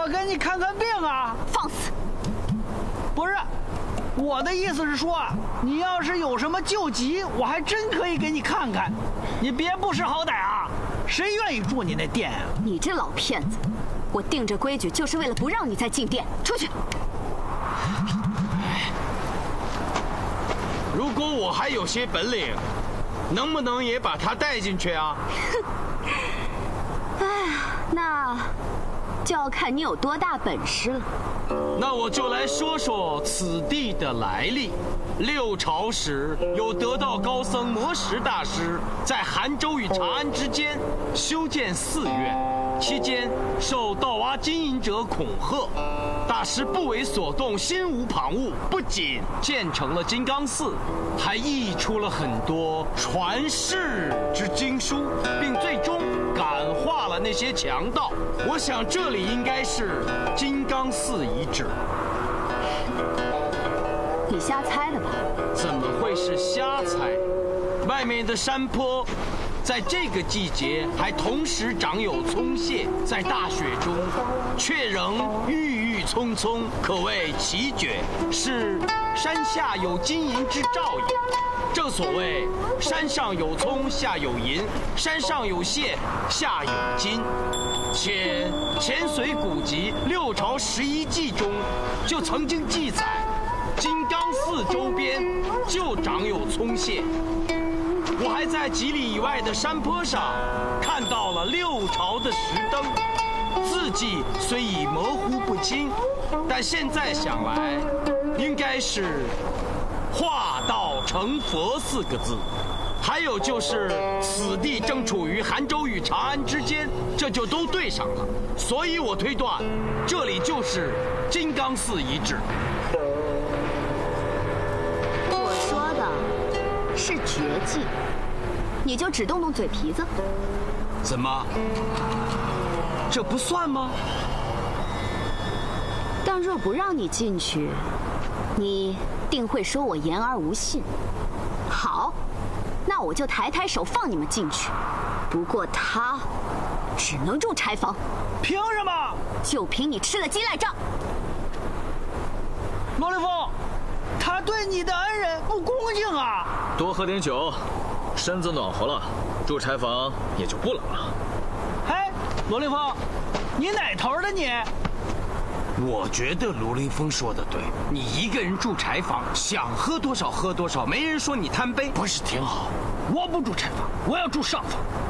我给你看看病啊！ 放肆！ 不是，我的意思是说，你要是有什么救急，我还真可以给你看看。你别不识好歹啊！谁愿意住你那店啊？ 你这老骗子！我定这规矩就是为了不让你再进店，出去！ 如果我还有些本领，能不能也把他带进去啊？ 哎呀，那就要看你有多大本事了。 那我就来说说此地的来历。六朝时，有得道高僧魔石大师在韩州与长安之间修建寺院，期间受盗挖金银者恐吓，大师不为所动，心无旁骛，不仅建成了金刚寺，还译出了很多传世之经书，并最终感化了那些强盗。我想这里应该是金刚寺遗址。 你瞎猜的吧？ 怎么会是瞎猜？外面的山坡在这个季节还同时长有葱蟹，在大雪中却仍郁郁葱葱，可谓奇绝，是山下有金银之兆也。正所谓山上有葱下有银，山上有蟹下有金。且前隋古籍《六朝11记》中就曾经记载，金刚寺周边就长有葱蟹。我还在几里以外的山坡上看到了六朝的石灯，字迹虽已模糊不清，但现在想来，应该是“化道成佛”4个字。还有就是此地正处于韩州与长安之间，这就都对上了。所以我推断，这里就是金刚寺遗址。 我说的是绝技，你就只动动嘴皮子。 怎么？这不算吗？ 但若不让你进去，你定会说我言而无信。好，那我就抬抬手放你们进去。不过他只能住柴房。 凭什么？ 就凭你吃了鸡赖账。 罗立峰，他对你的恩人不恭敬啊！ 多喝点酒，身子暖和了，住柴房也就不冷了。 哎，罗立峰，你哪头的你？ 我觉得罗凌峰说的对，你一个人住柴房，想喝多少喝多少，没人说你贪杯，不是挺好？ 我不住柴房，我要住上房。